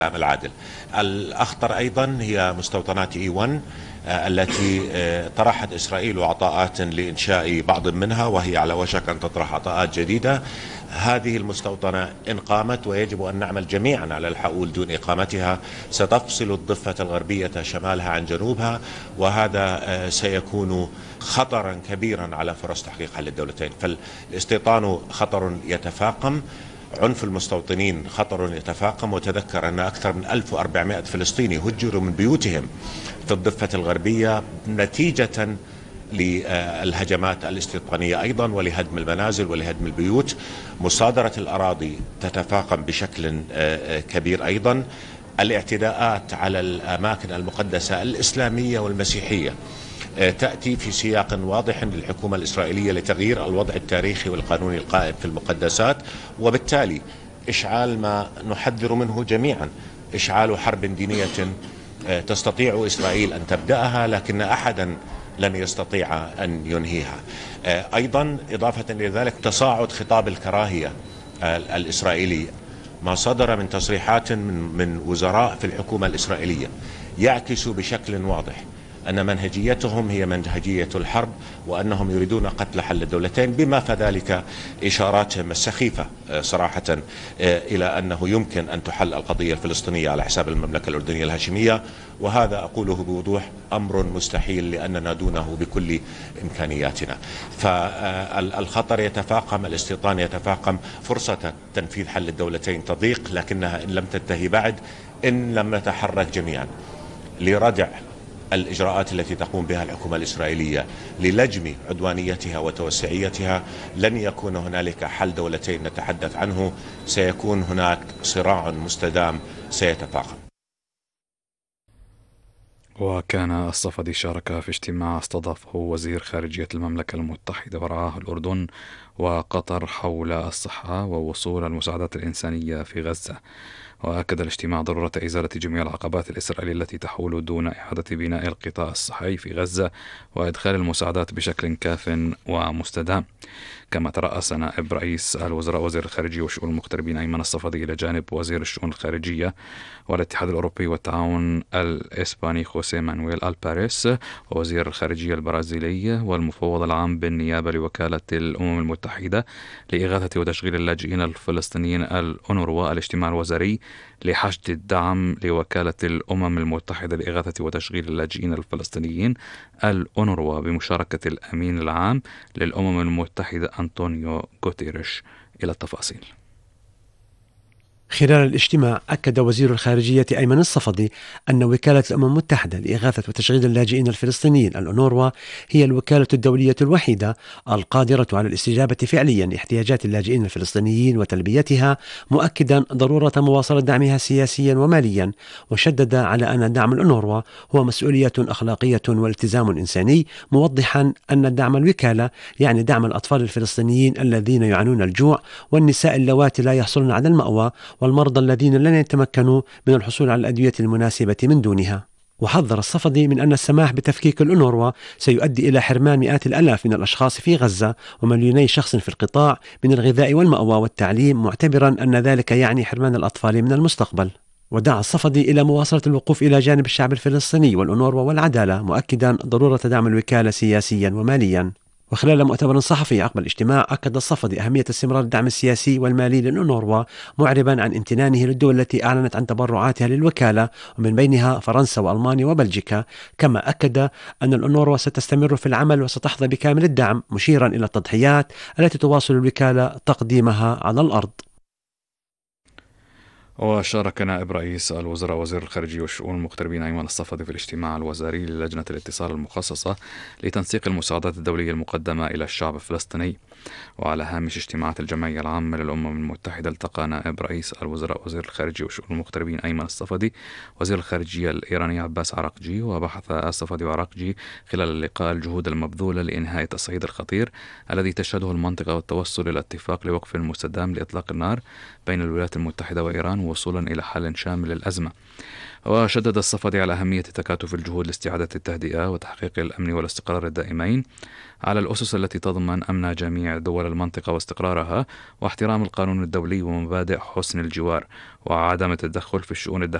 العادل. الأخطر أيضا هي مستوطنات E1 التي طرحت إسرائيل عطاءات لإنشاء بعض منها، وهي على وشك أن تطرح عطاءات جديدة. هذه المستوطنة إن قامت، ويجب أن نعمل جميعا على الحؤول دون إقامتها، ستفصل الضفة الغربية شمالها عن جنوبها، وهذا سيكون خطرا كبيرا على فرص تحقيق حل الدولتين. فالاستيطان خطر يتفاقم، عنف المستوطنين خطر يتفاقم. وتذكر أن أكثر من 1400 فلسطيني هجروا من بيوتهم في الضفة الغربية نتيجة للهجمات الاستيطانية أيضا، ولهدم المنازل ولهدم البيوت. مصادرة الأراضي تتفاقم بشكل كبير أيضا. الاعتداءات على الأماكن المقدسة الإسلامية والمسيحية تأتي في سياق واضح للحكومة الإسرائيلية لتغيير الوضع التاريخي والقانوني القائم في المقدسات، وبالتالي إشعال ما نحذر منه جميعا، إشعال حرب دينية تستطيع إسرائيل أن تبدأها، لكن أحدا لن يستطيع أن ينهيها. أيضا إضافة إلى ذلك تصاعد خطاب الكراهية الإسرائيلي. ما صدر من تصريحات من وزراء في الحكومة الإسرائيلية يعكس بشكل واضح أن منهجيتهم هي منهجية الحرب، وأنهم يريدون قتل حل الدولتين، بما فذلك إشاراتهم السخيفة صراحة إلى أنه يمكن أن تحل القضية الفلسطينية على حساب المملكة الأردنية الهاشمية. وهذا أقوله بوضوح أمر مستحيل، لأننا دونه بكل إمكانياتنا. فالخطر يتفاقم، الاستيطان يتفاقم، فرصة تنفيذ حل الدولتين تضيق، لكنها إن لم تنتهي بعد، إن لم نتحرك جميعا لردع الإجراءات التي تقوم بها الحكومة الإسرائيلية للجم عدوانيتها وتوسعيتها، لن يكون هنالك حل دولتين نتحدث عنه، سيكون هناك صراع مستدام سيتفاقم. وكان الصفدي شارك في اجتماع استضافه وزير خارجية المملكة المتحدة ورعاه الأردن وقطر حول الصحة ووصول المساعدات الإنسانية في غزة. وأكد الاجتماع ضرورة إزالة جميع العقبات الإسرائيلية التي تحول دون إعادة بناء القطاع الصحي في غزة وإدخال المساعدات بشكل كاف ومستدام. كما ترأس نائب رئيس الوزراء وزير الخارجية وشؤون المغتربين أيمن الصفدي إلى جانب وزير الشؤون الخارجية والاتحاد الأوروبي والتعاون الإسباني خوسيه مانويل ألباريس ووزير الخارجية البرازيلي والمفوض العام بالنيابة لوكالة الأمم المتحدة لإغاثة وتشغيل اللاجئين الفلسطينيين الأونروا الاجتماع الوزاري لحشد الدعم لوكالة الأمم المتحدة لإغاثة وتشغيل اللاجئين الفلسطينيين الأونروا بمشاركة الأمين العام للأمم المتحدة أنطونيو غوتيريش. إلى التفاصيل. خلال الاجتماع أكد وزير الخارجية أيمن الصفدي أن وكالة الأمم المتحدة لإغاثة وتشغيل اللاجئين الفلسطينيين الأونروا هي الوكالة الدولية الوحيدة القادرة على الاستجابة فعليا لاحتياجات اللاجئين الفلسطينيين وتلبيتها، مؤكدا ضرورة مواصلة دعمها سياسيا وماليا، وشدد على أن دعم الأونروا هو مسؤولية أخلاقية والتزام إنساني، موضحا أن دعم الوكالة يعني دعم الأطفال الفلسطينيين الذين يعانون الجوع، والنساء اللواتي لا يحصلن على المأوى، والمرضى الذين لن يتمكنوا من الحصول على الأدوية المناسبة من دونها. وحذر الصفدي من أن السماح بتفكيك الأونروا سيؤدي إلى حرمان مئات الآلاف من الأشخاص في غزة ومليوني شخص في القطاع من الغذاء والمأوى والتعليم، معتبرا أن ذلك يعني حرمان الأطفال من المستقبل. ودعا الصفدي إلى مواصلة الوقوف إلى جانب الشعب الفلسطيني والأونروا والعدالة، مؤكدا ضرورة دعم الوكالة سياسيا وماليا. وخلال مؤتمر صحفي عقب الاجتماع أكد الصفدي أهمية استمرار الدعم السياسي والمالي للأونروا، معربا عن امتنانه للدول التي أعلنت عن تبرعاتها للوكالة ومن بينها فرنسا وألمانيا وبلجيكا. كما أكد أن الأونروا ستستمر في العمل وستحظى بكامل الدعم، مشيرا إلى التضحيات التي تواصل الوكالة تقديمها على الأرض. وشارك نائب رئيس الوزراء وزير الخارجية والشؤون المغتربين أيمن الصفدي في الاجتماع الوزاري للجنة الاتصال المخصصة لتنسيق المساعدات الدولية المقدمة إلى الشعب الفلسطيني. وعلى هامش اجتماعات الجمعية العامة للأمم المتحدة التقى نائب رئيس الوزراء وزير الخارجية وشؤون المغتربين أيمن الصفدي وزير الخارجية الإيراني عباس عراقجي. وبحث الصفدي وعراقجي خلال اللقاء الجهود المبذولة لإنهاء التصعيد الخطير الذي تشهده المنطقة والتوصل إلى اتفاق لوقف مستدام لإطلاق النار بين الولايات المتحدة وإيران وصولا إلى حل شامل للأزمة. وشدد الصفدي على أهمية تكاتف الجهود لاستعادة التهدئة وتحقيق الأمن والاستقرار الدائمين على الأسس التي تضمن أمن جميع دول المنطقة واستقرارها، واحترام القانون الدولي ومبادئ حسن الجوار، وعدم التدخل في الشؤون الداخلية